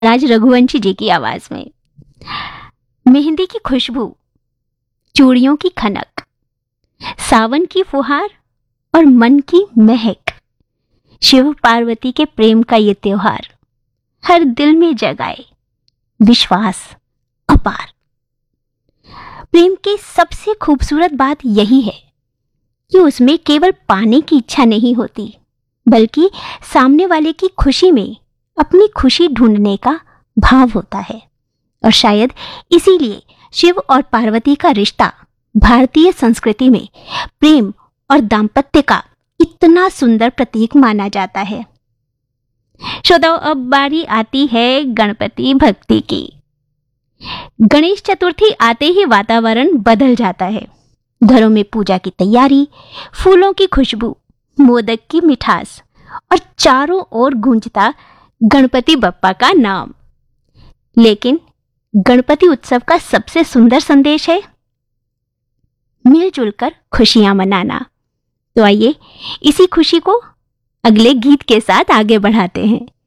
राज रघुवंशी जी की आवाज में। मेहंदी की खुशबू, चूड़ियों की खनक, सावन की फुहार और मन की महक, शिव पार्वती के प्रेम का ये त्योहार हर दिल में जगाए विश्वास अपार। प्रेम की सबसे खूबसूरत बात यही है कि उसमें केवल पाने की इच्छा नहीं होती, बल्कि सामने वाले की खुशी में अपनी खुशी ढूंढने का भाव होता है। और शायद इसीलिए शिव और पार्वती का रिश्ता भारतीय संस्कृति में प्रेम और दाम्पत्य का इतना सुंदर प्रतीक माना जाता है। श्रोताओ, अब बारी आती है गणपति भक्ति की। गणेश चतुर्थी आते ही वातावरण बदल जाता है। घरों में पूजा की तैयारी, फूलों की खुशबू, मोदक की मिठास और चारों ओर गूंजता गणपति बप्पा का नाम। लेकिन गणपति उत्सव का सबसे सुंदर संदेश है मिलजुल कर खुशियां मनाना। तो आइए इसी खुशी को अगले गीत के साथ आगे बढ़ाते हैं।